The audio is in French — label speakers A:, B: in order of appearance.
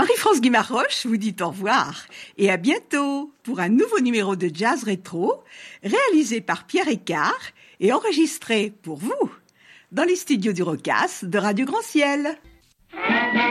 A: Marie-France Guimaroche vous dit au revoir et à bientôt pour un nouveau numéro de Jazz Rétro réalisé par Pierre Écart et enregistré pour vous dans les studios du Rocas de Radio Grand Ciel.